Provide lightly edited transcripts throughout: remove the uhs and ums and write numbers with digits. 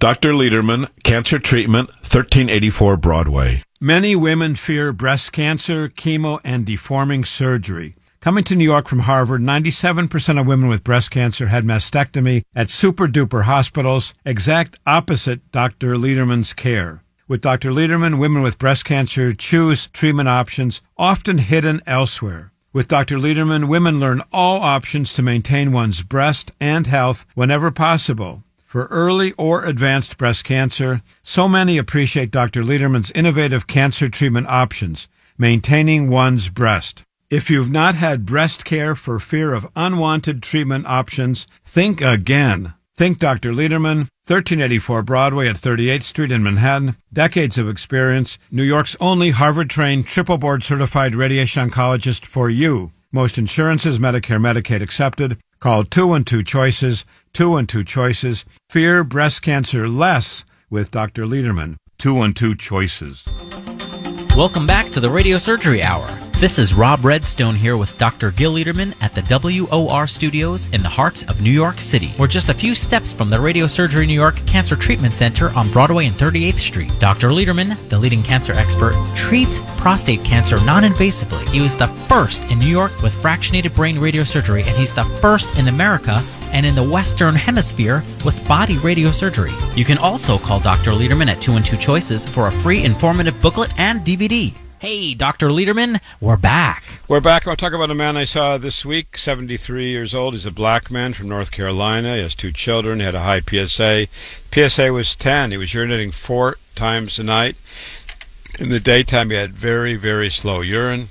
Dr. Lederman, Cancer Treatment, 1384 Broadway. Many women fear breast cancer, chemo, and deforming surgery. Coming to New York from Harvard, 97% of women with breast cancer had mastectomy at super-duper hospitals, exact opposite Dr. Lederman's care. With Dr. Lederman, women with breast cancer choose treatment options often hidden elsewhere. With Dr. Lederman, women learn all options to maintain one's breast and health whenever possible. For early or advanced breast cancer, so many appreciate Dr. Lederman's innovative cancer treatment options, maintaining one's breast. If you've not had breast care for fear of unwanted treatment options, think again. Think Dr. Lederman, 1384 Broadway at 38th Street in Manhattan. Decades of experience. New York's only Harvard-trained, triple board-certified radiation oncologist for you. Most insurances, Medicare, Medicaid accepted. Call 212-CHOICES, 212-CHOICES. Fear breast cancer less with Dr. Lederman. 212-CHOICES. Welcome back to the Radio Surgery Hour. This is Rob Redstone here with Dr. Gil Lederman at the WOR Studios in the heart of New York City. We're just a few steps from the Radio Surgery New York Cancer Treatment Center on Broadway and 38th Street. Dr. Lederman, the leading cancer expert, treats prostate cancer non-invasively. He was the first in New York with fractionated brain radiosurgery, and he's the first in America and in the Western Hemisphere with body radiosurgery. You can also call Dr. Lederman at 212-CHOICES for a free informative booklet and DVD. Hey, Dr. Lederman, we're back. We're back. I'll talk about a man I saw this week, 73 years old. He's a black man from North Carolina. He has 2 children. He had a high PSA. PSA was 10. He was urinating 4 times a night. In the daytime, he had very, very slow urine.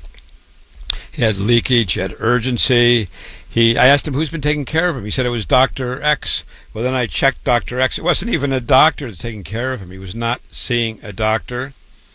He had leakage. He had urgency. I asked him who's been taking care of him. He said it was Dr. X. Well, then I checked Dr. X. It wasn't even a doctor that's taking care of him. He was not seeing a doctor.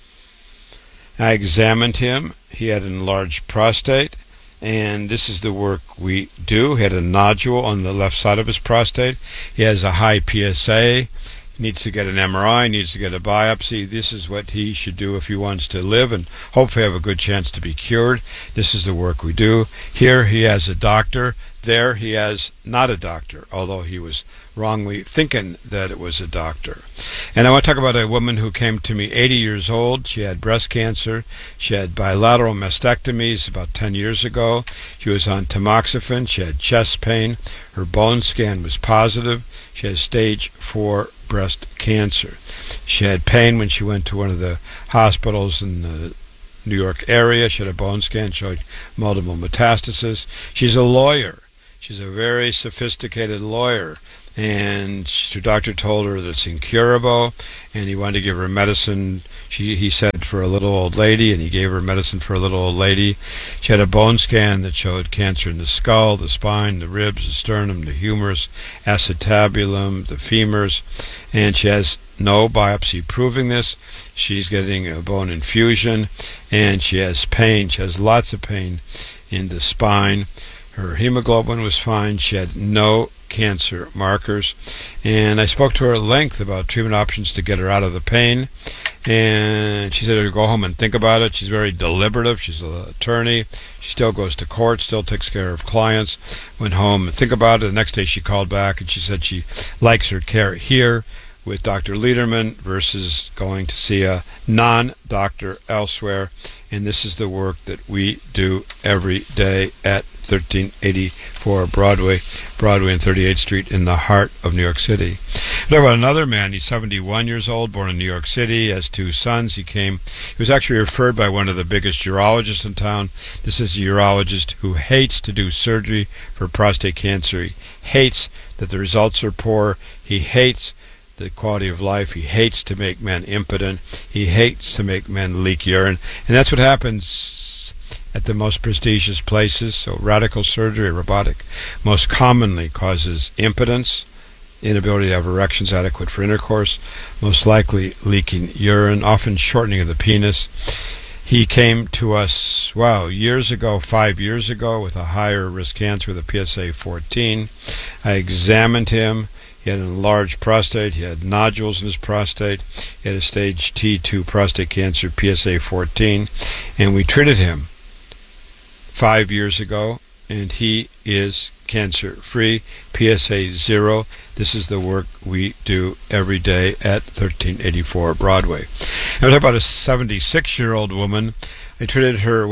I examined him. He had an enlarged prostate, and this is the work we do. He had a nodule on the left side of his prostate. He has a high PSA. He needs to get an MRI, needs to get a biopsy. This is what he should do if he wants to live and hopefully have a good chance to be cured. This is the work we do. Here he has a doctor. There he has not a doctor, although he was wrongly thinking that it was a doctor. And I want to talk about a woman who came to me 80 years old. She had breast cancer. She had bilateral mastectomies about 10 years ago. She was on tamoxifen. She had chest pain. Her bone scan was positive. She has stage 4 breast cancer. She had pain when she went to one of the hospitals in the New York area. She had a bone scan, showed multiple metastases. She's a lawyer. She's a very sophisticated lawyer. And her doctor told her that it's incurable, and he wanted to give her medicine. He said for a little old lady, and he gave her medicine for a little old lady. She had a bone scan that showed cancer in the skull, the spine, the ribs, the sternum, the humerus, acetabulum, the femurs, and she has no biopsy proving this. She's getting a bone infusion, and she has pain. She has lots of pain in the spine. Her hemoglobin was fine. She had no cancer markers, and I spoke to her at length about treatment options to get her out of the pain, and she said to go home and think about it. She's very deliberative. She's an attorney. She still goes to court, still takes care of clients. Went home and think about it. The next day she called back and she said she likes her care here with Dr. Lederman versus going to see a non-doctor elsewhere, and this is the work that we do every day at 1384 Broadway and 38th Street in the heart of New York City. Talk about another man. He's 71 years old, born in New York City, has 2 sons. He was actually referred by one of the biggest urologists in town. This is a urologist who hates to do surgery for prostate cancer. He hates that the results are poor. He hates the quality of life. He hates to make men impotent. He hates to make men leak urine. And that's what happens at the most prestigious places. So radical surgery, robotic, most commonly causes impotence, inability to have erections adequate for intercourse, most likely leaking urine, often shortening of the penis. He came to us, 5 years ago, with a higher risk cancer with a PSA 14. I examined him. He had an enlarged prostate. He had nodules in his prostate. He had a stage T2 prostate cancer, PSA 14, and we treated him 5 years ago and he is cancer-free, PSA 0. This is the work we do every day at 1384 Broadway. And we're talking about a 76-year-old woman. I treated her,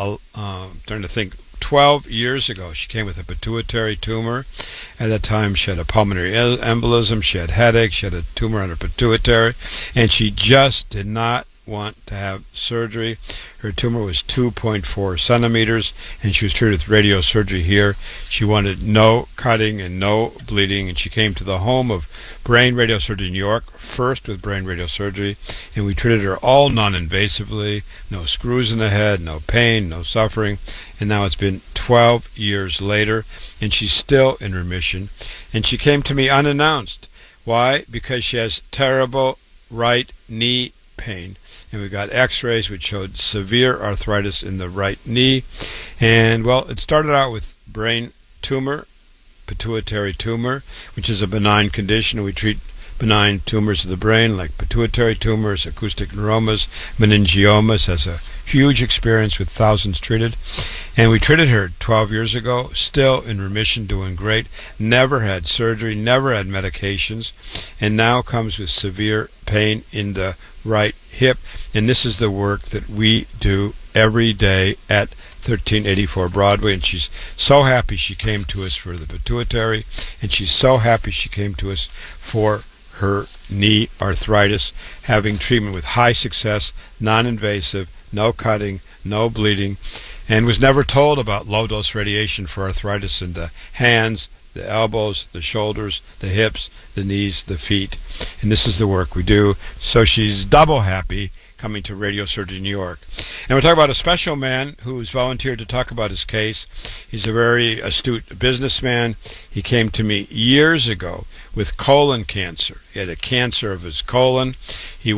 I'm trying to think, 12 years ago. She came with a pituitary tumor. At that time, she had a pulmonary embolism, she had headaches, she had a tumor on her pituitary, and she just did not want to have surgery. Her tumor was 2.4 centimeters, and she was treated with radiosurgery here. She wanted no cutting and no bleeding, and she came to the home of Brain Radiosurgery in New York, first with brain radiosurgery, and we treated her all non-invasively, no screws in the head, no pain, no suffering, and now it's been 12 years later, and she's still in remission, and she came to me unannounced. Why? Because she has terrible right knee pain. And we got x-rays which showed severe arthritis in the right knee. And, it started out with brain tumor, pituitary tumor, which is a benign condition. We treat benign tumors of the brain like pituitary tumors, acoustic neuromas, meningiomas, has a huge experience with thousands treated. And we treated her 12 years ago, still in remission, doing great, never had surgery, never had medications, and now comes with severe pain in the right hip. And this is the work that we do every day at 1384 Broadway, and she's so happy she came to us for the pituitary, and she's so happy she came to us for her knee arthritis, having treatment with high success, non-invasive, no cutting, no bleeding, and was never told about low-dose radiation for arthritis in the hands, the elbows, the shoulders, the hips, the knees, the feet. And this is the work we do. So she's double happy coming to Radiosurgery New York. And we're talking about a special man who's volunteered to talk about his case. He's a very astute businessman. He came to me years ago with colon cancer. He had a cancer of his colon. He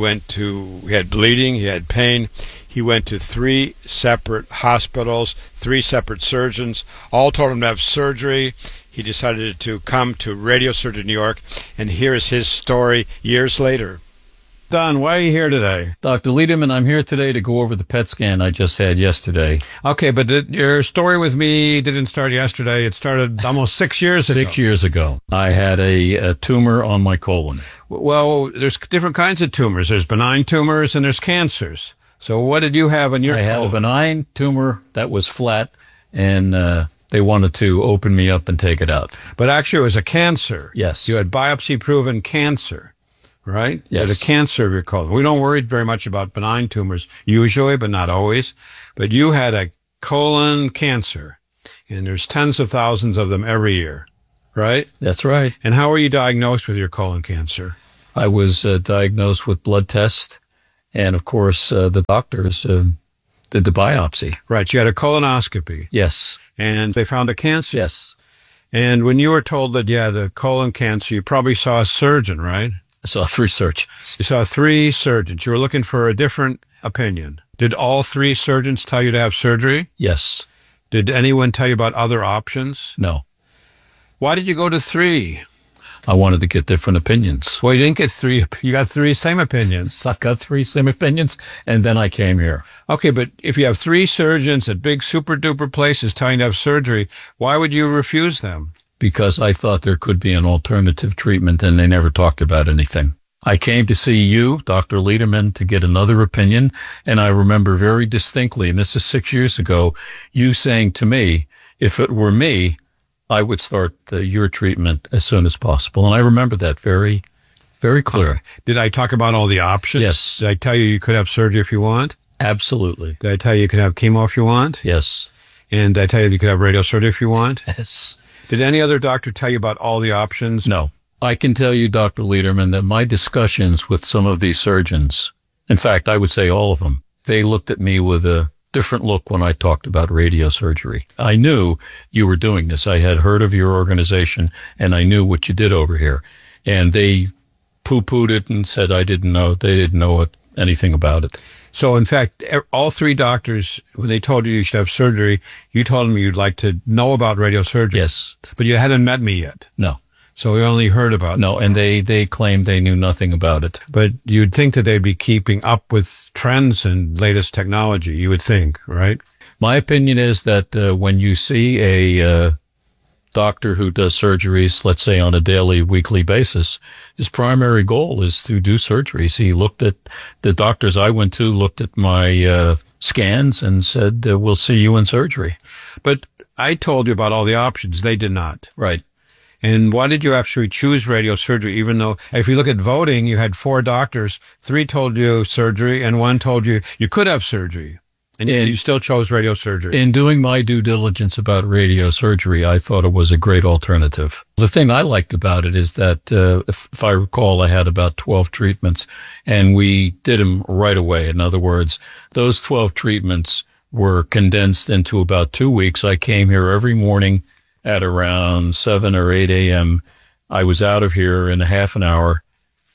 had bleeding, he had pain. He went to 3 separate hospitals, 3 separate surgeons, all told him to have surgery. He decided to come to Radiosurgery New York, and here is his story years later. Don, why are you here today? Dr. Lederman, I'm here today to go over the PET scan I just had yesterday. Okay, but your story with me didn't start yesterday. It started almost 6 years ago. 6 years ago. I had a tumor on my colon. Well, there's different kinds of tumors. There's benign tumors and there's cancers. So what did you have on your colon? I had a benign tumor that was flat, and they wanted to open me up and take it out. But actually it was a cancer. Yes. You had biopsy-proven cancer, right? Yes. You had a cancer of your colon. We don't worry very much about benign tumors usually, but not always. But you had a colon cancer, and there's tens of thousands of them every year, right? That's right. And how were you diagnosed with your colon cancer? I was diagnosed with blood tests, and of course the doctors did the biopsy. Right. You had a colonoscopy. Yes. And they found a cancer. Yes. And when you were told that you had a colon cancer, you probably saw a surgeon, right? I saw 3 surgeons. You saw 3 surgeons. You were looking for a different opinion. Did all 3 surgeons tell you to have surgery? Yes. Did anyone tell you about other options? No. Why did you go to 3? I wanted to get different opinions. Well, you didn't get 3. You got 3 same opinions. So I got 3 same opinions, and then I came here. Okay, but if you have 3 surgeons at big super-duper places telling you to have surgery, why would you refuse them? Because I thought there could be an alternative treatment, and they never talked about anything. I came to see you, Dr. Lederman, to get another opinion, and I remember very distinctly, and this is 6 years ago, you saying to me, if it were me, I would start your treatment as soon as possible. And I remember that very, very clear. Did I talk about all the options? Yes. Did I tell you could have surgery if you want? Absolutely. Did I tell you could have chemo if you want? Yes. And did I tell you could have radiosurgery if you want? Yes. Did any other doctor tell you about all the options? No. I can tell you, Dr. Lederman, that my discussions with some of these surgeons, in fact, I would say all of them, they looked at me with a different look when I talked about radiosurgery. I knew you were doing this. I had heard of your organization, and I knew what you did over here. And they poo-pooed it and said I didn't know. They didn't know anything about it. So, in fact, all 3 doctors, when they told you should have surgery, you told them you'd like to know about radiosurgery. Yes. But you hadn't met me yet. No. So we only heard about it. No, and they claimed they knew nothing about it. But you'd think that they'd be keeping up with trends and latest technology, you would think, right? My opinion is that when you see a doctor who does surgeries, let's say on a daily, weekly basis, his primary goal is to do surgeries. He looked at the doctors I went to, looked at my scans and said, we'll see you in surgery. But I told you about all the options. They did not. Right. And why did you actually choose radiosurgery, even though if you look at voting, you had 4 doctors, 3 told you surgery and 1 told you you could have surgery. And you still chose radiosurgery. In doing my due diligence about radiosurgery, I thought it was a great alternative. The thing I liked about it is that, if I recall, I had about 12 treatments, and we did them right away. In other words, those 12 treatments were condensed into about 2 weeks. I came here every morning at around 7 or 8 a.m. I was out of here in a half an hour,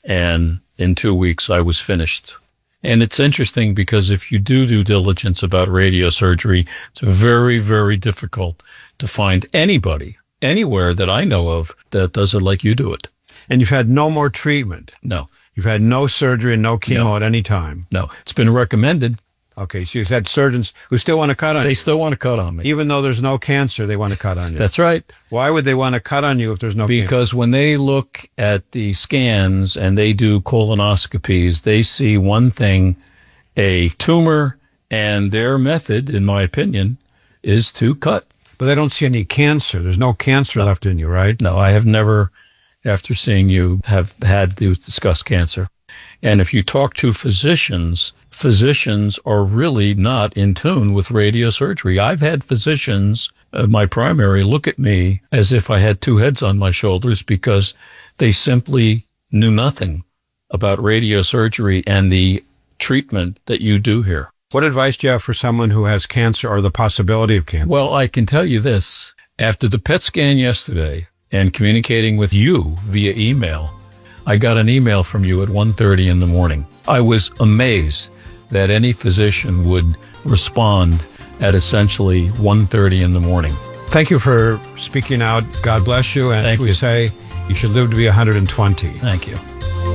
and in 2 weeks I was finished. And it's interesting because if you do due diligence about radiosurgery, it's very, very difficult to find anybody, anywhere that I know of, that does it like you do it. And you've had no more treatment. No. You've had no surgery and no chemo at any time. No. It's been recommended. Okay, so you've had surgeons who still want to cut on you. They still want to cut on me. Even though there's no cancer, they want to cut on you. That's right. Why would they want to cut on you if there's no cancer? Because when they look at the scans and they do colonoscopies, they see one thing, a tumor, and their method, in my opinion, is to cut. But they don't see any cancer. There's no cancer left in you, right? No, I have never, after seeing you, have had to discuss cancer. And if you talk to physicians, physicians are really not in tune with radiosurgery. I've had physicians, my primary, look at me as if I had 2 heads on my shoulders because they simply knew nothing about radiosurgery and the treatment that you do here. What advice do you have for someone who has cancer or the possibility of cancer? Well, I can tell you this. After the PET scan yesterday and communicating with you via email, I got an email from you at 1:30 in the morning. I was amazed that any physician would respond at essentially 1:30 in the morning. Thank you for speaking out. God bless you. And Thank we you. say you should live to be 120. Thank you.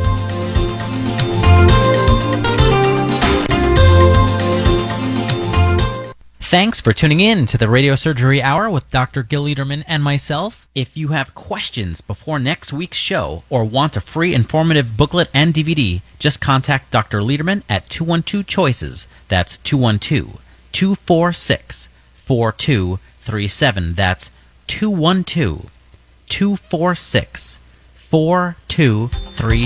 Thanks for tuning in to the Radio Surgery Hour with Dr. Gil Liederman and myself. If you have questions before next week's show or want a free informative booklet and DVD, just contact Dr. Liederman at 212-CHOICES. That's 212-246-4237. That's 212-246-4237.